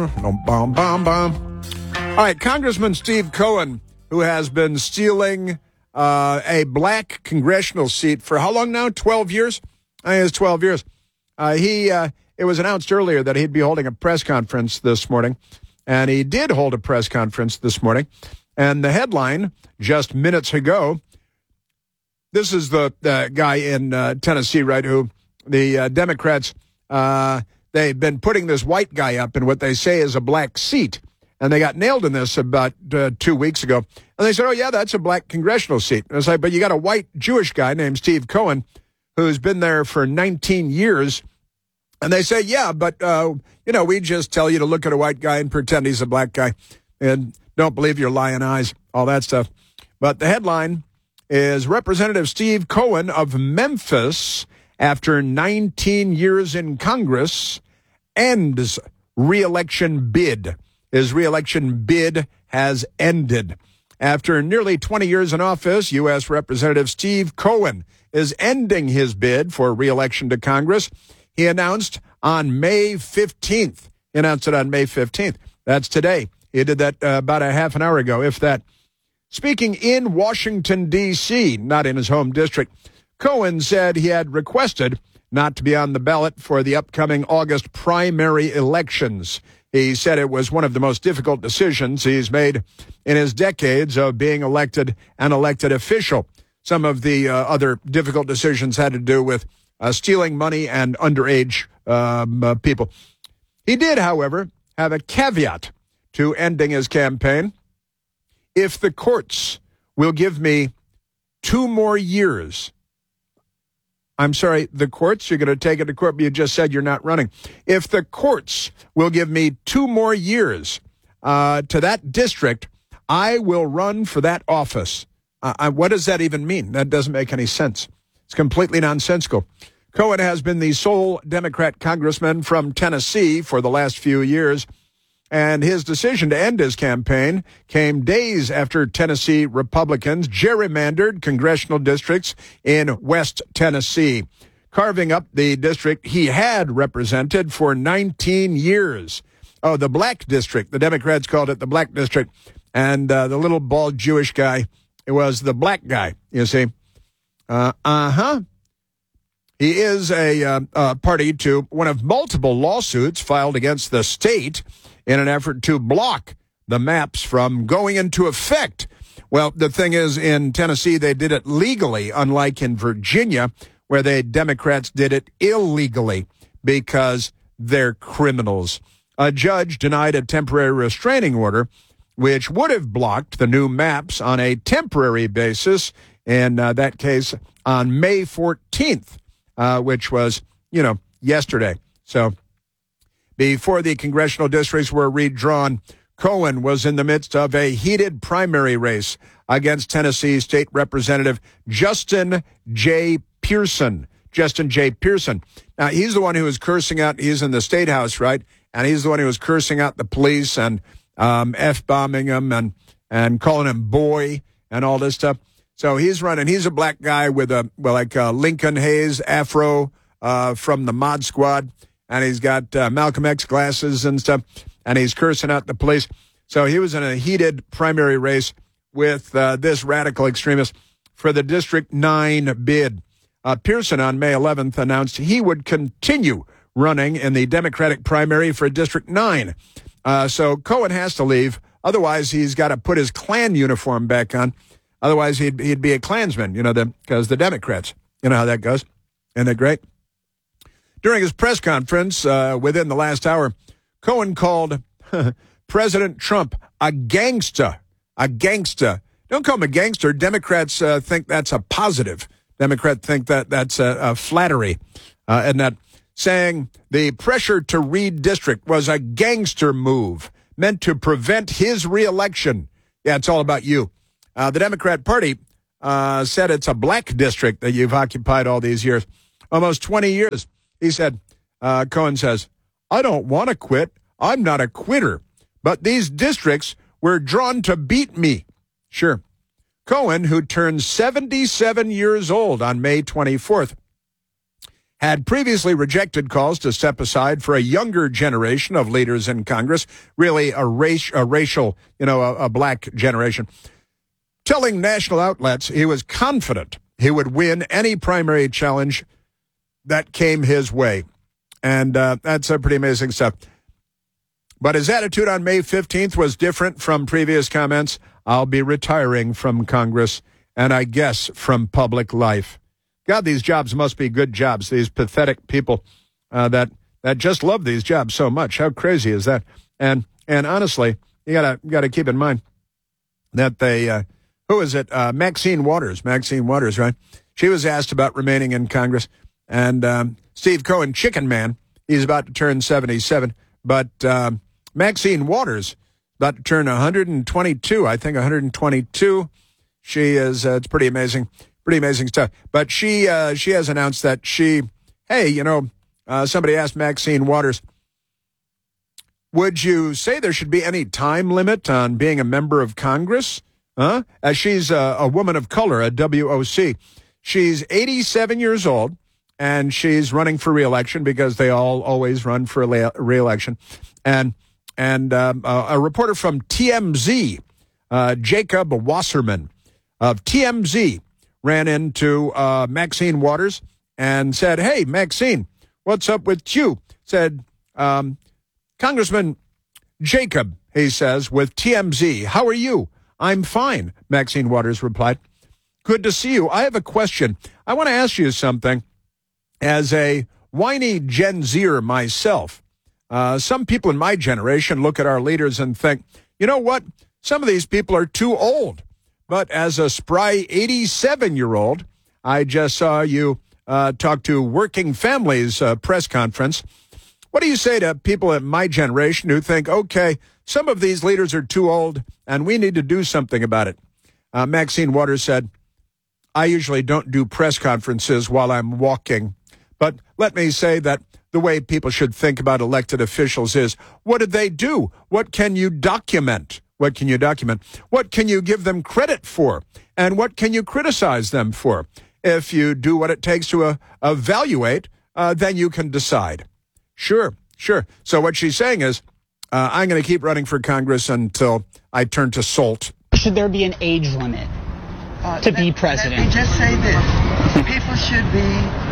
right, Congressman Steve Cohen, who has been stealing a black congressional seat for how long now? 12 years? I think it's 12 years. It was announced earlier that he'd be holding a press conference this morning, and he did hold a press conference this morning. And the headline just minutes ago, this is the guy in Tennessee, right, who the Democrats, they've been putting this white guy up in what they say is a black seat. And they got nailed in this about 2 weeks ago. And they said, oh, yeah, that's a black congressional seat. And it's like, but you got a white Jewish guy named Steve Cohen who's been there for 19 years. And they say, yeah, but, we just tell you to look at a white guy and pretend he's a black guy. And don't believe your lying eyes, all that stuff. But the headline is Representative Steve Cohen of Memphis, after 19 years in Congress, ends re-election bid. His re-election bid has ended. After nearly 20 years in office, U.S. Representative Steve Cohen is ending his bid for re-election to Congress. He announced on May 15th. He announced it on May 15th. That's today. He did that about a half an hour ago, if that. Speaking in Washington, D.C., not in his home district, Cohen said he had requested not to be on the ballot for the upcoming August primary elections. He said it was one of the most difficult decisions he's made in his decades of being elected an elected official. Some of the other difficult decisions had to do with stealing money and underage people. He did, however, have a caveat to ending his campaign. If the courts will give me 2 more years, I'm sorry, the courts, you're going to take it to court, but you just said you're not running. If the courts will give me 2 more years to that district, I will run for that office. What does that even mean? That doesn't make any sense. It's completely nonsensical. Cohen has been the sole Democrat congressman from Tennessee for the last few years, and his decision to end his campaign came days after Tennessee Republicans gerrymandered congressional districts in West Tennessee, carving up the district he had represented for 19 years. Oh, the black district. The Democrats called it the black district. And the little bald Jewish guy, it was the black guy, you see. He is a party to one of multiple lawsuits filed against the state in an effort to block the maps from going into effect. Well, the thing is, in Tennessee, they did it legally, unlike in Virginia, where the Democrats did it illegally because they're criminals. A judge denied a temporary restraining order, which would have blocked the new maps on a temporary basis, in that case, on May 14th, which was, yesterday. So before the congressional districts were redrawn, Cohen was in the midst of a heated primary race against Tennessee State Representative Justin J. Pearson. Justin J. Pearson. Now, he's the one who was cursing out, he's in the State House, right? And he's the one who was cursing out the police and F-bombing them and calling him boy and all this stuff. So he's running. He's a black guy with a Lincoln Hayes afro from the Mod Squad. And he's got Malcolm X glasses and stuff, and he's cursing out the police. So he was in a heated primary race with this radical extremist for the District 9 bid. Pearson on May 11th announced he would continue running in the Democratic primary for District 9. So Cohen has to leave. Otherwise, he's got to put his Klan uniform back on. Otherwise, he'd be a Klansman, because the Democrats, you know how that goes. Isn't it great? During his press conference within the last hour, Cohen called President Trump a gangster. A gangster. Don't call him a gangster. Democrats think that's a positive. Democrats think that's a flattery. And that saying the pressure to redistrict was a gangster move meant to prevent his reelection. Yeah, it's all about you. The Democrat Party said it's a black district that you've occupied all these years, almost 20 years. He said, Cohen says, I don't want to quit. I'm not a quitter. But these districts were drawn to beat me. Sure. Cohen, who turned 77 years old on May 24th, had previously rejected calls to step aside for a younger generation of leaders in Congress, really a racial, a black generation. Telling national outlets he was confident he would win any primary challenge that came his way. And that's pretty amazing stuff. But his attitude on May 15th was different from previous comments. I'll be retiring from Congress and I guess from public life. God, these jobs must be good jobs. These pathetic people that just love these jobs so much. How crazy is that? And honestly, you gotta keep in mind that they who is it? Maxine Waters, right? She was asked about remaining in Congress, and Steve Cohen, Chicken Man, he's about to turn 77, but Maxine Waters about to turn 122. I think 122. She is. It's pretty amazing. Pretty amazing stuff. But she has announced that somebody asked Maxine Waters, would you say there should be any time limit on being a member of Congress? As she's a woman of color, a WOC. She's 87 years old, and she's running for re-election because they always run for re-election. And a reporter from TMZ, Jacob Wasserman of TMZ, ran into Maxine Waters and said, hey, Maxine, what's up with you? Said, Congressman Jacob, he says, with TMZ, how are you? I'm fine, Maxine Waters replied. Good to see you. I have a question. I want to ask you something. As a whiny Gen Zer myself, some people in my generation look at our leaders and think, you know what? Some of these people are too old. But as a spry 87-year-old, I just saw you talk to Working Families press conference. What do you say to people in my generation who think, okay, some of these leaders are too old and we need to do something about it? Maxine Waters said, I usually don't do press conferences while I'm walking. But let me say that the way people should think about elected officials is, what did they do? What can you document? What can you document? What can you give them credit for? And what can you criticize them for? If you do what it takes to evaluate, then you can decide. Sure. So what she's saying is, I'm going to keep running for Congress until I turn to salt. Should there be an age limit to be president? Let me just say this. People should be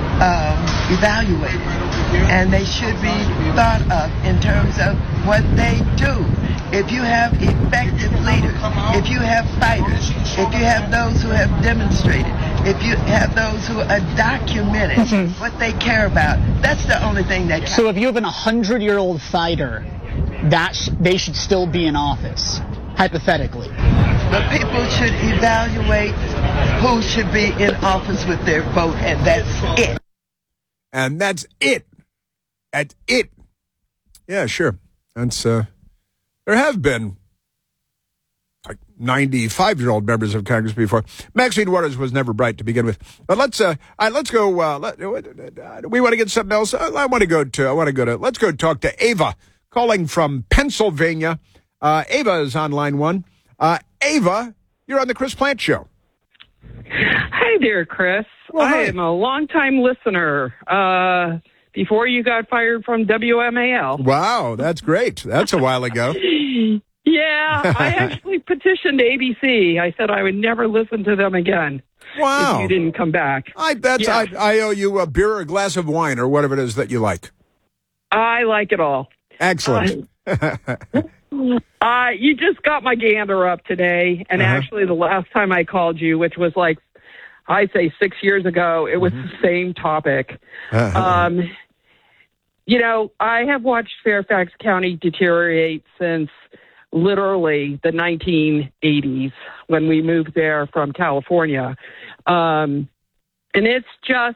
evaluated, and they should be thought of in terms of what they do. If you have effective leaders, if you have fighters, if you have those who have demonstrated, if you have those who are documented what they care about, that's the only thing that counts. So if you have an 100-year-old fighter, they should still be in office, hypothetically. But people should evaluate who should be in office with their vote, and that's it. And that's it. That's it. Yeah, sure. That's there have been like 95-year-old members of Congress before. Maxine Waters was never bright to begin with. But let's go. We want to get something else. Let's go talk to Ava, calling from Pennsylvania. Ava is on line one. Ava, you're on the Chris Plante Show. Hi there, Chris. Well, hi. I am a longtime listener. Before you got fired from WMAL. Wow, that's great. That's a while ago. Yeah, I actually petitioned ABC. I said I would never listen to them again. Wow. If you didn't come back. I owe you a beer or a glass of wine or whatever it is that you like. I like it all. Excellent. You just got my gander up today, and actually the last time I called you, which was like, I'd say 6 years ago, it was the same topic. I have watched Fairfax County deteriorate since literally the 1980s when we moved there from California. And it's just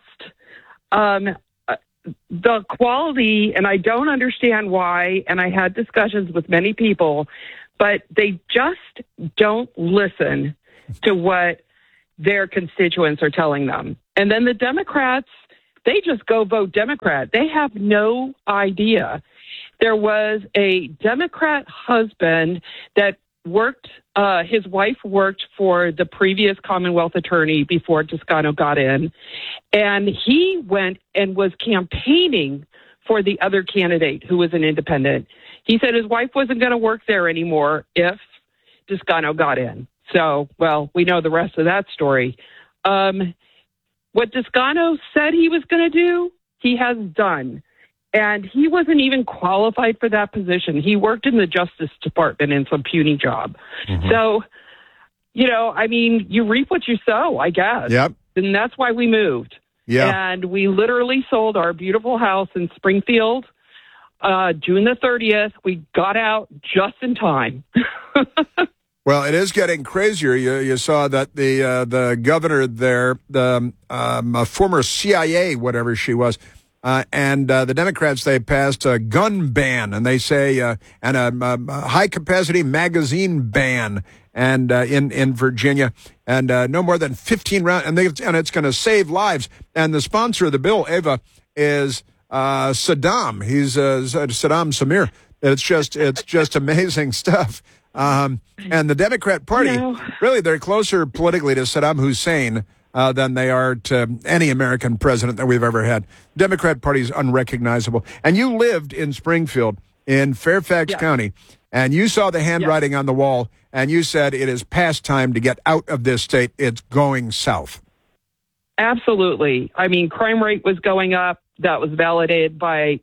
the quality, and I don't understand why, and I had discussions with many people, but they just don't listen to what their constituents are telling them. And then the Democrats, they just go vote Democrat. They have no idea. There was a Democrat husband that worked. His wife worked for the previous Commonwealth attorney before Toscano got in, and he went and was campaigning for the other candidate who was an independent. He said his wife wasn't going to work there anymore if Toscano got in. So, well, we know the rest of that story. What Toscano said he was going to do, he has done. And he wasn't even qualified for that position. He worked in the Justice Department in some puny job. Mm-hmm. So, I mean, you reap what you sow, I guess. Yep. And that's why we moved. Yeah. And we literally sold our beautiful house in Springfield June the 30th. We got out just in time. Well, it is getting crazier. You saw that the governor there, the former CIA, whatever she was, and the Democrats, they passed a gun ban, and they say and a high-capacity magazine ban, and in Virginia, and no more than 15 rounds, and it's going to save lives. And the sponsor of the bill, Ava, is Saddam. He's Saddam Samir. It's just amazing stuff. And the Democrat Party, really, they're closer politically to Saddam Hussein than they are to any American president that we've ever had. Democrat Party is unrecognizable. And you lived in Springfield, in Fairfax County, and you saw the handwriting on the wall, and you said it is past time to get out of this state. It's going south. Absolutely. I mean, crime rate was going up. That was validated by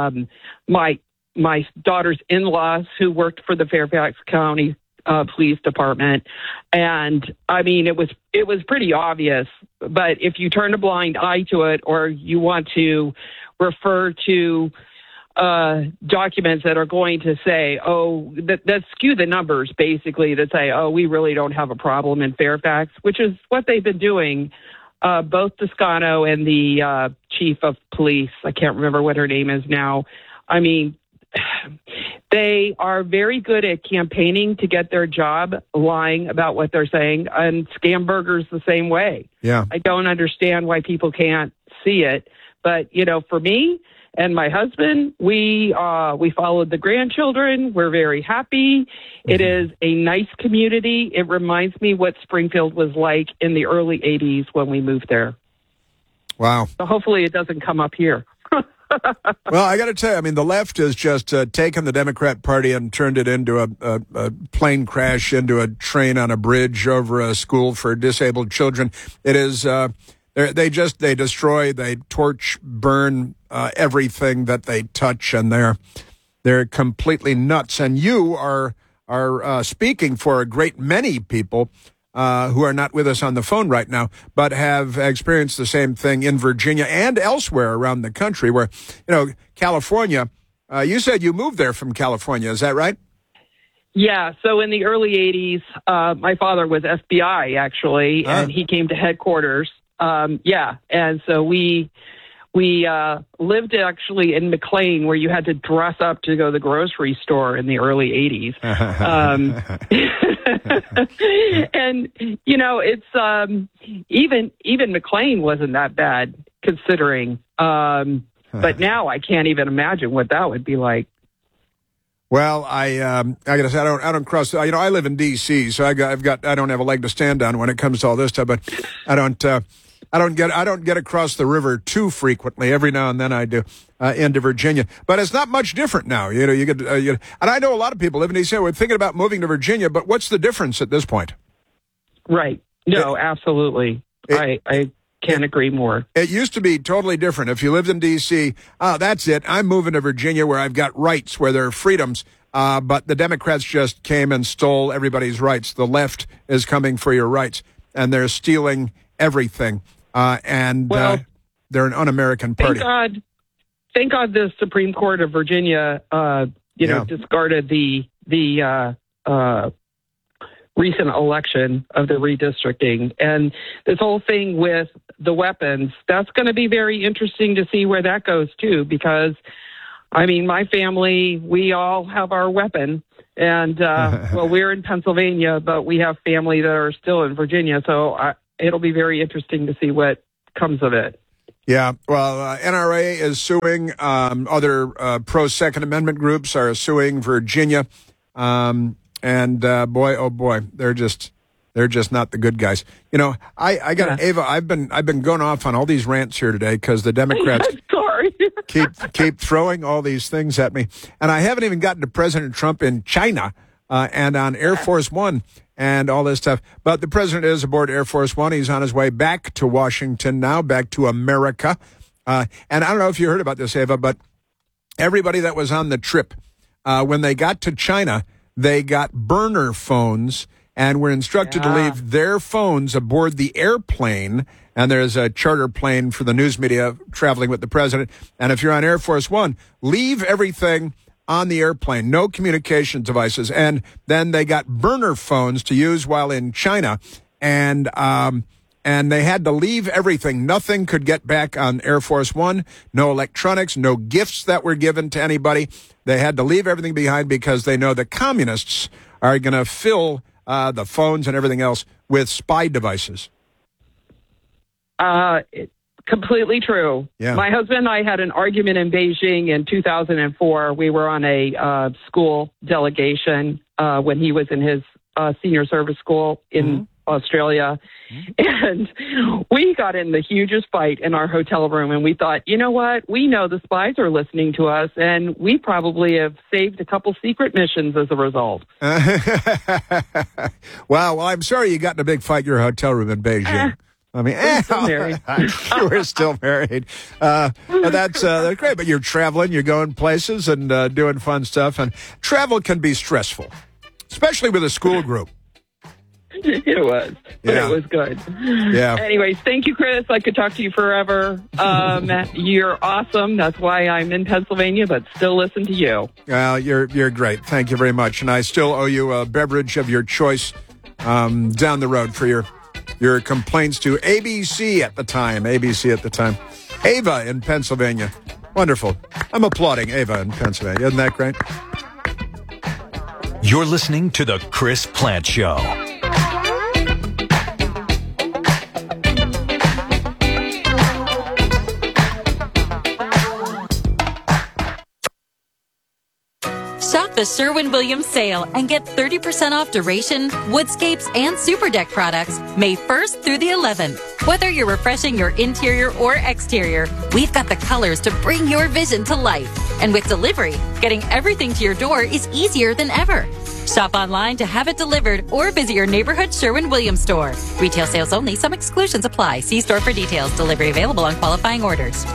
my daughter's in-laws who worked for the Fairfax County Police Department. And I mean, it was pretty obvious, but if you turn a blind eye to it, or you want to refer to documents that are going to say, that skew the numbers, basically, that say, we really don't have a problem in Fairfax, which is what they've been doing. Both Toscano and the chief of police, I can't remember what her name is now. I mean, they are very good at campaigning to get their job, lying about what they're saying, and Scamberger's the same way. Yeah, I don't understand why people can't see it. But, for me and my husband, we followed the grandchildren. We're very happy. Mm-hmm. It is a nice community. It reminds me what Springfield was like in the early 80s when we moved there. Wow. So hopefully it doesn't come up here. Well, I got to tell you, I mean, the left has just taken the Democrat Party and turned it into a plane crash, into a train on a bridge over a school for disabled children. It is, they destroy, they torch, burn everything that they touch, and they're completely nuts. And you are speaking for a great many people who are not with us on the phone right now, but have experienced the same thing in Virginia and elsewhere around the country where, California, you said you moved there from California. Is that right? Yeah. So in the early 80s, my father was FBI, actually, and he came to headquarters. And so we lived actually in McLean, where you had to dress up to go to the grocery store in the early 80s. And, it's even McLean wasn't that bad considering. But now I can't even imagine what that would be like. Well, I gotta say, I don't cross. I live in D.C., so I don't have a leg to stand on when it comes to all this stuff. But I don't get across the river too frequently. Every now and then I do into Virginia, but it's not much different now. You get and I know a lot of people live in D.C. We're thinking about moving to Virginia, but what's the difference at this point? Right. No, absolutely. I can't agree more. It used to be totally different. If you lived in D.C., that's it. I'm moving to Virginia, where I've got rights, where there are freedoms. But the Democrats just came and stole everybody's rights. The left is coming for your rights, and they're stealing everything. They're an un-American party. Thank God the Supreme Court of Virginia, discarded the recent election of the redistricting. And this whole thing with the weapons, that's going to be very interesting to see where that goes, too, because, I mean, my family, we all have our weapon. And, we're in Pennsylvania, but we have family that are still in Virginia. So it'll be very interesting to see what comes of it. Yeah, well, NRA is suing. Other pro-Second Amendment groups are suing Virginia. And boy, oh boy, they're just not the good guys. You know, I got Ava. I've been going off on all these rants here today because the Democrats Sorry. keep throwing all these things at me, and I haven't even gotten to President Trump in China and on Air Force One and all this stuff. But the president is aboard Air Force One. He's on his way back to Washington now, back to America. And I don't know if you heard about this, Ava, but everybody that was on the trip, when they got to China, they got burner phones and were instructed to leave their phones aboard the airplane. And there's a charter plane for the news media traveling with the president. And if you're on Air Force One, leave everything on the airplane, no communication devices. And then they got burner phones to use while in China. And they had to leave everything. Nothing could get back on Air Force One. No electronics, no gifts that were given to anybody. They had to leave everything behind because they know the communists are going to fill the phones and everything else with spy devices. Completely true. Yeah. My husband and I had an argument in Beijing in 2004. We were on a school delegation when he was in his senior service school in Australia. And we got in the hugest fight in our hotel room, and we thought, you know what? We know the spies are listening to us, and we probably have saved a couple secret missions as a result. Wow. Well, I'm sorry you got in a big fight in your hotel room in Beijing. I mean, still married. We're still married. That's great, but you're traveling, you're going places and doing fun stuff, and travel can be stressful, especially with a school group. It was, but it was good. Yeah. Anyways, thank you, Chris. I could talk to you forever. You're awesome. That's why I'm in Pennsylvania, but still listen to you. Well, you're great. Thank you very much. And I still owe you a beverage of your choice down the road for your complaints to ABC at the time. Ava in Pennsylvania. Wonderful. I'm applauding Ava in Pennsylvania. Isn't that great? You're listening to The Chris Plante Show. Shop the Sherwin-Williams sale and get 30% off Duration, Woodscapes, and Super Deck products May 1st through the 11th. Whether you're refreshing your interior or exterior, we've got the colors to bring your vision to life. And with delivery, getting everything to your door is easier than ever. Shop online to have it delivered or visit your neighborhood Sherwin-Williams store. Retail sales only. Some exclusions apply. See store for details. Delivery available on qualifying orders.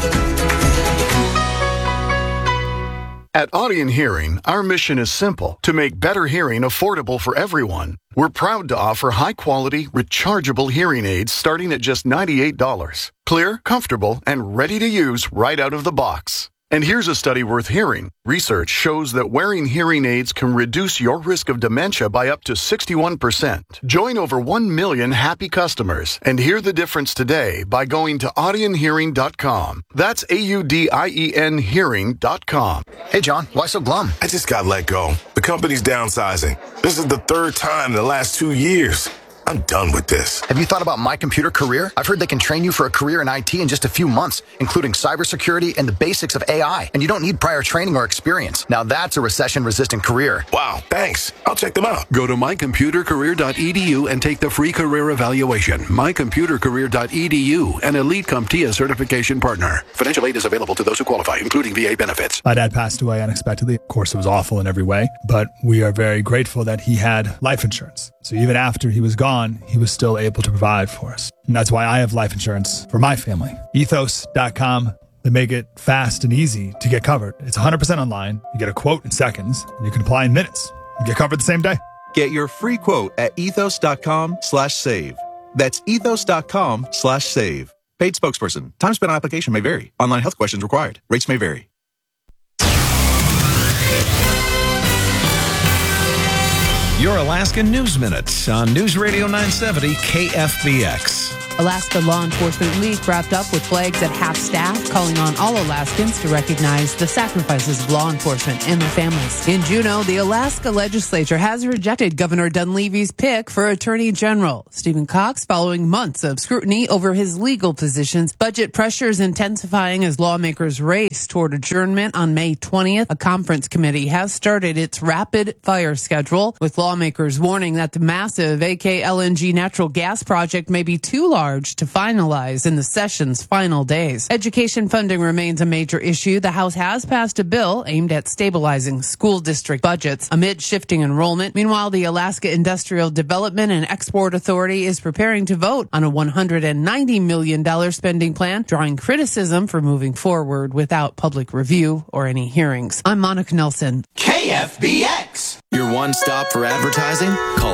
At Audion Hearing, our mission is simple: to make better hearing affordable for everyone. We're proud to offer high-quality, rechargeable hearing aids starting at just $98. Clear, comfortable, and ready to use right out of the box. And here's a study worth hearing. Research shows that wearing hearing aids can reduce your risk of dementia by up to 61%. Join over 1 million happy customers and hear the difference today by going to audionhearing.com. That's AUDIEN hearing.com. Hey, John, why so glum? I just got let go. The company's downsizing. This is the third time in the last 2 years. I'm done with this. Have you thought about My Computer Career? I've heard they can train you for a career in IT in just a few months, including cybersecurity and the basics of AI. And you don't need prior training or experience. Now that's a recession-resistant career. Wow, thanks. I'll check them out. Go to mycomputercareer.edu and take the free career evaluation. Mycomputercareer.edu, an Elite CompTIA certification partner. Financial aid is available to those who qualify, including VA benefits. My dad passed away unexpectedly. Of course, it was awful in every way, but we are very grateful that he had life insurance. So even after he was gone, he was still able to provide for us. And that's why I have life insurance for my family. Ethos.com. They make it fast and easy to get covered. It's 100% online. You get a quote in seconds, and you can apply in minutes. You get covered the same day. Get your free quote at ethos.com/save. That's ethos.com/save. Paid spokesperson. Time spent on application may vary. Online health questions required. Rates may vary. Your Alaska News Minute on News Radio 970 KFBX. Alaska Law Enforcement Week wrapped up with flags at half staff, calling on all Alaskans to recognize the sacrifices of law enforcement and their families. In Juneau, the Alaska legislature has rejected Governor Dunleavy's pick for Attorney General. Stephen Cox, following months of scrutiny over his legal positions, budget pressures intensifying as lawmakers race toward adjournment on May 20th. A conference committee has started its rapid fire schedule, with lawmakers warning that the massive AK LNG natural gas project may be too large to finalize in the session's final days. Education funding remains a major issue. The House has passed a bill aimed at stabilizing school district budgets amid shifting enrollment. Meanwhile, the Alaska Industrial Development and Export Authority is preparing to vote on a $190 million spending plan, drawing criticism for moving forward without public review or any hearings. I'm Monica Nelson. KFBX. Your one stop for advertising? Call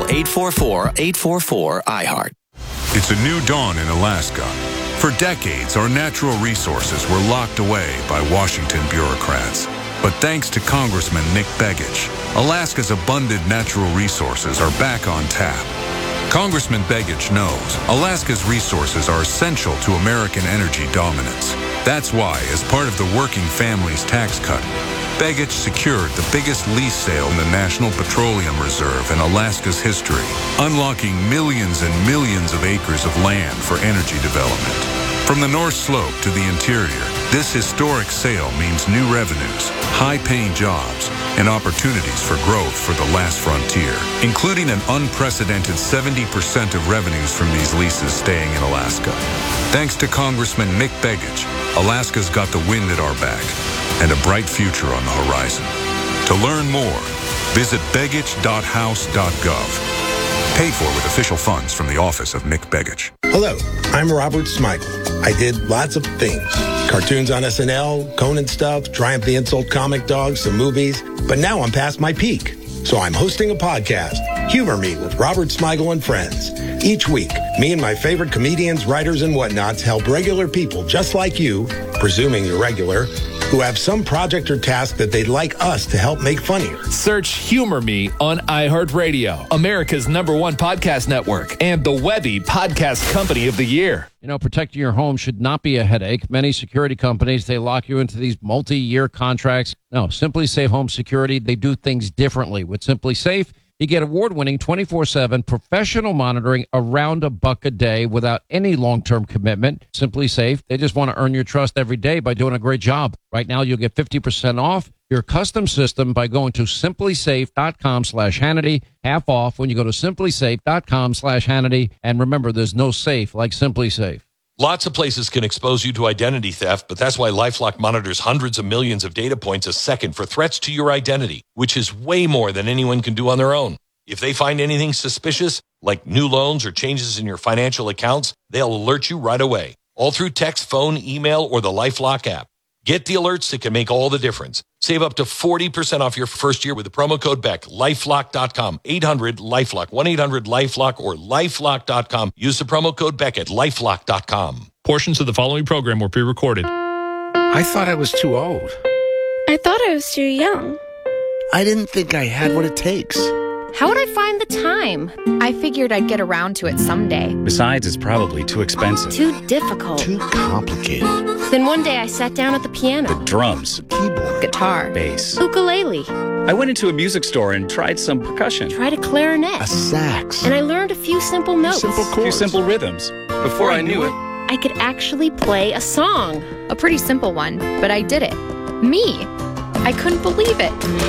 844-844-iHeart. It's a new dawn in Alaska. For decades, our natural resources were locked away by Washington bureaucrats. But thanks to Congressman Nick Begich, Alaska's abundant natural resources are back on tap. Congressman Begich knows Alaska's resources are essential to American energy dominance. That's why, as part of the Working Families Tax Cut, Begich secured the biggest lease sale in the National Petroleum Reserve in Alaska's history, unlocking millions and millions of acres of land for energy development. From the North Slope to the interior, this historic sale means new revenues, high-paying jobs, and opportunities for growth for the last frontier, including an unprecedented 70% of revenues from these leases staying in Alaska. Thanks to Congressman Nick Begich, Alaska's got the wind at our back and a bright future on the horizon. To learn more, visit begich.house.gov. Paid for with official funds from the office of Nick Begich. Hello, I'm Robert Smigel. I did lots of things. Cartoons on SNL, Conan stuff, Triumph the Insult Comic Dog, some movies. But now I'm past my peak. So I'm hosting a podcast, Humor Me with Robert Smigel and Friends. Each week, me and my favorite comedians, writers, and whatnots help regular people just like you, presuming you're regular, who have some project or task that they'd like us to help make funnier. Search Humor Me on iHeartRadio, America's #1 podcast network, and the Webby Podcast Company of the Year. You know, protecting your home should not be a headache. Many security companies, they lock you into these multi-year contracts. No, Simply Safe Home Security, they do things differently. With Simply Safe, you get award-winning 24/7 professional monitoring around $1 a day without any long-term commitment. Simply Safe, they just want to earn your trust every day by doing a great job. Right now, you'll get 50% off your custom system by going to simplysafe.com/Hannity. Half off when you go to simplysafe.com/Hannity. And remember, there's no safe like Simply Safe. Lots of places can expose you to identity theft, but that's why LifeLock monitors hundreds of millions of data points a second for threats to your identity, which is way more than anyone can do on their own. If they find anything suspicious, like new loans or changes in your financial accounts, they'll alert you right away, all through text, phone, email, or the LifeLock app. Get the alerts that can make all the difference. Save up to 40% off your first year with the promo code BECK. LifeLock.com, 800-LifeLock, 1-800-LifeLock, or LifeLock.com. Use the promo code BECK at LifeLock.com. Portions of the following program were pre-recorded. I thought I was too old. I thought I was too young. I didn't think I had what it takes. How would I find the time? I figured I'd get around to it someday. Besides, it's probably too expensive. Too difficult. Too complicated. Then one day I sat down at the piano. The drums. Keyboard. Guitar. Bass. Ukulele. I went into a music store and tried some percussion. Tried a clarinet. A sax. And I learned a few simple notes. Simple chords. A few simple rhythms. Before I knew it, I could actually play a song. A pretty simple one, but I did it. Me. I couldn't believe it.